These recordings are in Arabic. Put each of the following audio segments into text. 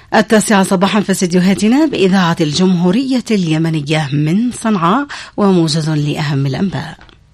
9 صباحا في استديوهاتنا بإذاعة الجمهورية اليمنية من صنعاء، وموجز لأهم الأنباء.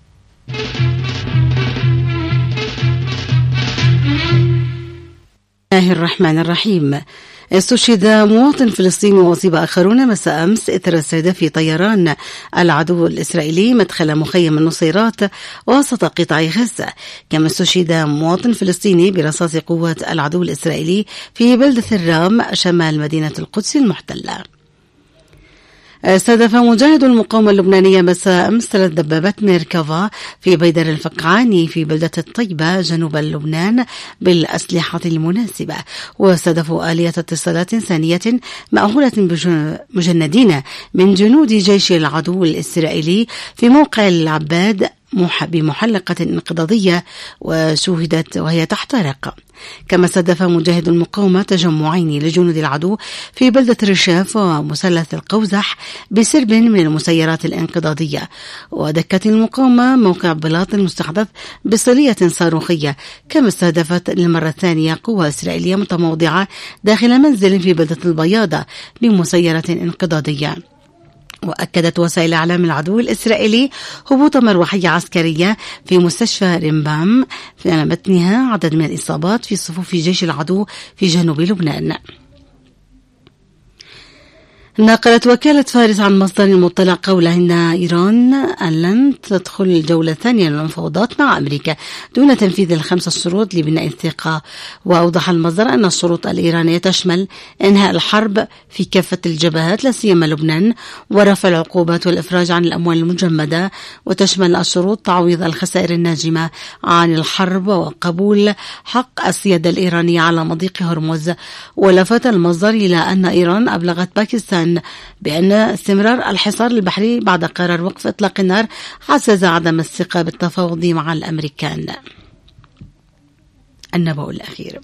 الله الرحمن الرحيم. استشهد مواطن فلسطيني وأصيب آخرون مساء أمس إثر استهداف طيران العدو الإسرائيلي مدخل مخيم النصيرات وسط قطاع غزة. كما استشهد مواطن فلسطيني برصاص قوات العدو الإسرائيلي في بلدة الرام شمال مدينة القدس المحتلة. استهدف مجاهد المقاومة اللبنانية مساء أمس 3 دبابات ميركافا في بيدر الفقعاني في بلدة الطيبة جنوب لبنان بالأسلحة المناسبة، واستهدفوا آلية اتصالات ثانية مأهولة بمجندين من جنود جيش العدو الإسرائيلي في موقع العباد بمحلقة انقضاضية وشوهدت وهي تحترق. كما استهدف مجاهد المقاومة تجمعين لجنود العدو في بلدة رشاف ومثلث القوزح بسرب من المسيرات الانقضاضية. ودكت المقاومة موقع بلاط المستحدث بصلية صاروخية. كما استهدفت للمرة الثانية قوة إسرائيلية متموضعة داخل منزل في بلدة البياضة بمسيرة انقضاضية. وأكدت وسائل إعلام العدو الإسرائيلي هبوط مروحية عسكرية في مستشفى رمبام في متنها عدد من الإصابات في صفوف جيش العدو في جنوب لبنان. نقلت وكالة فارس عن مصدر مطلع قوله أن إيران لن تدخل الجولة الثانية للمفاوضات مع أمريكا دون تنفيذ ال5 شروط لبناء الثقة. وأوضح المصدر أن الشروط الإيرانية تشمل إنهاء الحرب في كافة الجبهات لا سيما لبنان، ورفع العقوبات والإفراج عن الأموال المجمدة، وتشمل الشروط تعويض الخسائر الناجمة عن الحرب وقبول حق السيادة الإيرانية على مضيق هرمز. ولفت المصدر إلى أن إيران أبلغت باكستان بأن استمرار الحصار البحري بعد قرار وقف إطلاق النار عزز عدم الثقة بالتفاوض مع الأمريكان. النبأ الأخير.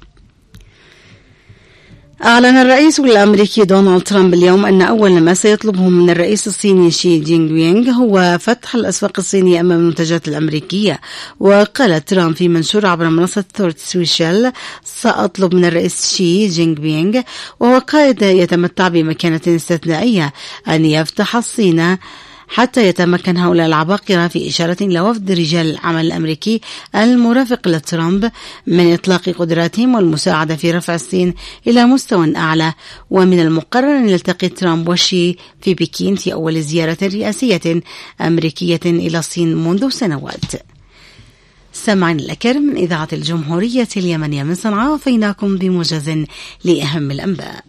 أعلن الرئيس الأمريكي دونالد ترامب اليوم أن أول ما سيطلبه من الرئيس الصيني شي جينغ بينغ هو فتح الأسواق الصينية أمام المنتجات الأمريكية. وقال ترامب في منشور عبر منصة ثورت سوشيال: سأطلب من الرئيس شي جينغ بينغ، وهو قائد يتمتع بمكانة استثنائية، أن يفتح الصين حتى يتمكن هؤلاء العباقرة، في إشارة إلى وفد رجال العمل الأمريكي المرافق لترامب من إطلاق قدراتهم والمساعدة في رفع الصين إلى مستوى أعلى. ومن المقرر أن يلتقي ترامب وشي في بكين في أول زيارة رئاسية أمريكية إلى الصين منذ سنوات. سمعنا الأكرم من إذاعة الجمهورية اليمنية من صنعاء، وفيناكم بموجز لأهم الأنباء.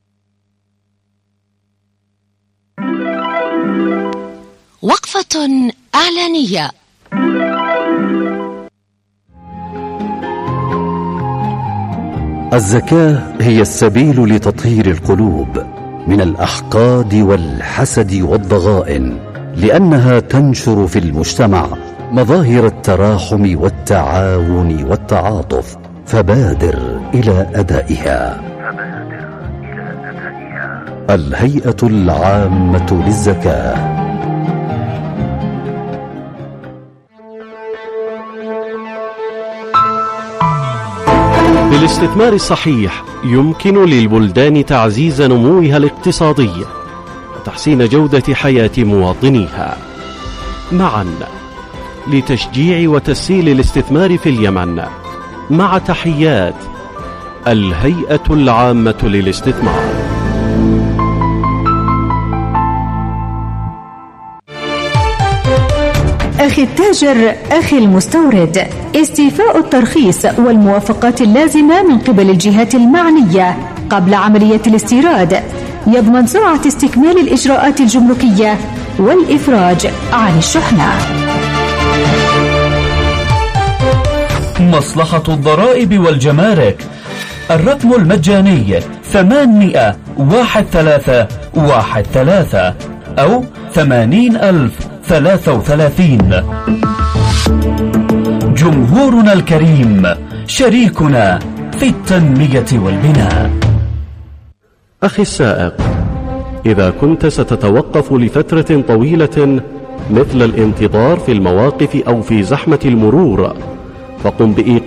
وقفة إعلانية. الزكاة هي السبيل لتطهير القلوب من الأحقاد والحسد والضغائن، لأنها تنشر في المجتمع مظاهر التراحم والتعاون والتعاطف، فبادر إلى أدائها. الهيئة العامة للزكاة. بالاستثمار الصحيح يمكن للبلدان تعزيز نموها الاقتصادي وتحسين جودة حياة مواطنيها. معا لتشجيع وتسهيل الاستثمار في اليمن، مع تحيات الهيئة العامة للاستثمار. أخي التاجر، أخي المستورد، استيفاء الترخيص والموافقات اللازمة من قبل الجهات المعنية قبل عملية الاستيراد يضمن سرعة استكمال الإجراءات الجمركية والإفراج عن الشحنة. مصلحة الضرائب والجمارك، الرقم المجاني 800-1313 أو 80,033. جمهورنا الكريم شريكنا في التنمية والبناء. أخي السائق، إذا كنت ستتوقف لفترة طويلة مثل الانتظار في المواقف أو في زحمة المرور، فقم بإيقاف